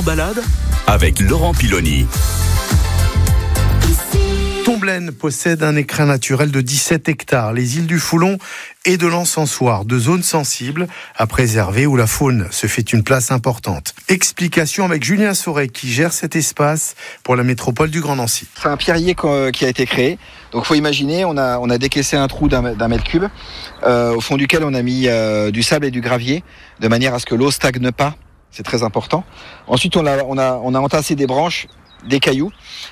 balade avec Laurent Piloni. Tomblaine possède un écrin naturel de 17 hectares, les îles du Foulon et de l'Encensoir, deux zones sensibles à préserver où la faune se fait une place importante. Explication avec Julien Sauret qui gère cet espace pour la métropole du Grand Nancy. C'est un pierrier qui a été créé. Donc il faut imaginer, on a décaissé un trou d'un mètre cube au fond duquel on a mis du sable et du gravier de manière à ce que l'eau stagne pas. C'est très important. Ensuite, on a entassé des branches, des cailloux,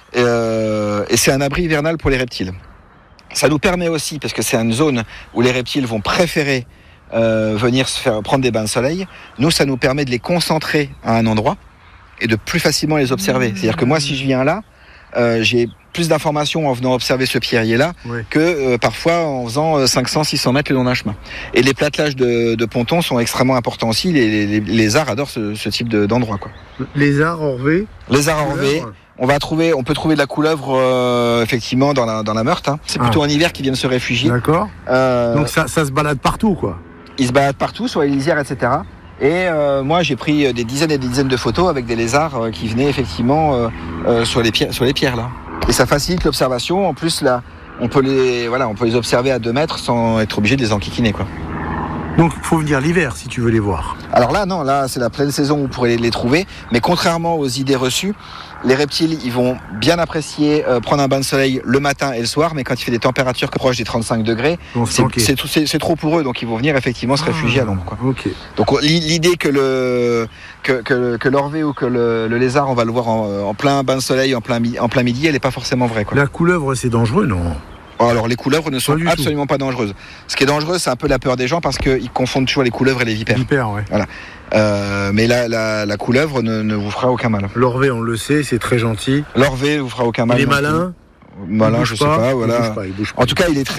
et c'est un abri hivernal pour les reptiles. Ça nous permet aussi, parce que c'est une zone où les reptiles vont préférer venir prendre des bains de soleil, nous, ça nous permet de les concentrer à un endroit et de plus facilement les observer. C'est-à-dire que moi, si je viens là, j'ai plus d'informations en venant observer ce pierrier-là que parfois en faisant 500-600 mètres le long d'un chemin. Et les plattelages de pontons sont extrêmement importants aussi. Les lézards adorent ce type d'endroit, quoi. Lézards, orvées. Lézards orvées. On peut trouver de la couleuvre effectivement dans la Meurthe. Hein. C'est plutôt en hiver qu'ils viennent se réfugier. D'accord. Donc ça se balade partout, quoi. Ils se baladent partout, sur les lisières, etc. Et moi, j'ai pris des dizaines et des dizaines de photos avec des lézards qui venaient effectivement sur les pierres là. Et ça facilite l'observation. En plus, là, on peut les observer à 2 mètres sans être obligé de les enquiquiner, quoi. Donc, il faut venir l'hiver si tu veux les voir. Alors là, c'est la pleine saison où vous pourrez les trouver. Mais contrairement aux idées reçues, les reptiles, ils vont bien apprécier prendre un bain de soleil le matin et le soir. Mais quand il fait des températures proches des 35 degrés, c'est trop pour eux. Donc, ils vont venir effectivement se réfugier à l'ombre, quoi. Okay. Donc, l'idée que l'orvé ou que le lézard, on va le voir en plein bain de soleil, en plein midi, elle n'est pas forcément vraie, quoi. La couleuvre, c'est dangereux, non ? Alors les couleuvres ne sont absolument pas dangereuses. Ce qui est dangereux, c'est un peu la peur des gens parce qu'ils confondent toujours les couleuvres et les vipères. Ouais. Voilà. Mais la couleuvre ne vous fera aucun mal. L'orvé, on le sait, c'est très gentil. L'orvé vous fera aucun mal. Il est malin. Malin, je sais pas. Voilà. Il bouge pas. En tout cas, il est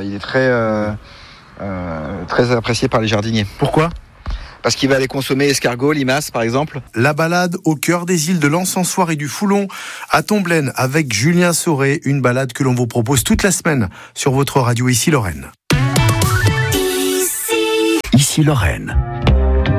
très apprécié par les jardiniers. Pourquoi ? Parce qu'il va aller consommer escargots, limaces, par exemple. La balade au cœur des îles de l'Encensoir et du Foulon à Tomblaine avec Julien Sauret, une balade que l'on vous propose toute la semaine sur votre radio Ici Lorraine. Ici Lorraine.